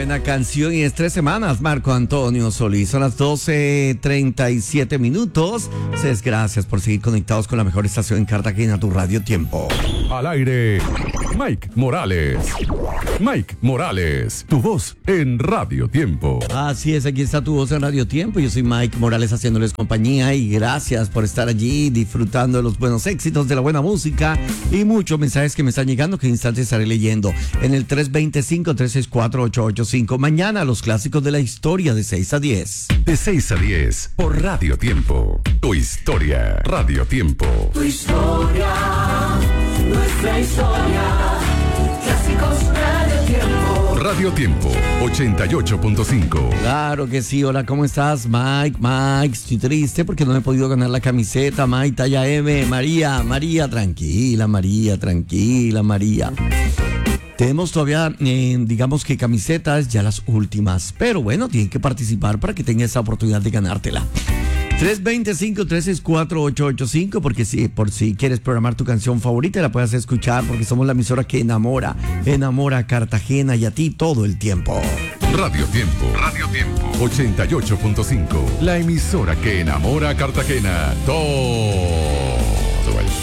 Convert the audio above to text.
buena canción y es 3 semanas, Marco Antonio Solís. Son las 12:37 minutos. Gracias por seguir conectados con la mejor estación en Cartagena, tu Radio Tiempo. Al aire, Mike Morales. Mike Morales, tu voz en Radio Tiempo. Así es, aquí está tu voz en Radio Tiempo. Yo soy Mike Morales haciéndoles compañía y gracias por estar allí disfrutando de los buenos éxitos, de la buena música y muchos mensajes que me están llegando que en instantes estaré leyendo en el 325-364-885. Mañana los clásicos de la historia de 6 a 10. De 6 a 10 por Radio Tiempo. Tu historia, Radio Tiempo. Tu historia, nuestra historia. Clásicos Radio Tiempo. Radio Tiempo 88.5. Claro que sí. Hola, ¿cómo estás, Mike? Estoy triste porque no he podido ganar la camiseta, Mike, talla M. María, tranquila, María. Tenemos todavía, digamos que camisetas, ya las últimas. Pero bueno, tienen que participar para que tenga esa oportunidad de ganártela. 325-364-885, porque por si quieres programar tu canción favorita, la puedes escuchar, porque somos la emisora que enamora a Cartagena y a ti todo el tiempo. Radio Tiempo 88.5. La emisora que enamora a Cartagena todo